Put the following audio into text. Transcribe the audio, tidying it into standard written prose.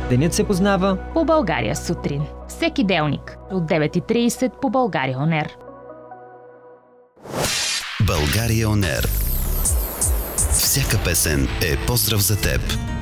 Денят се познава по България сутрин. Всеки делник от 9:30 по България ОНЕР. България ОНЕР. Всяка песен е поздрав за теб.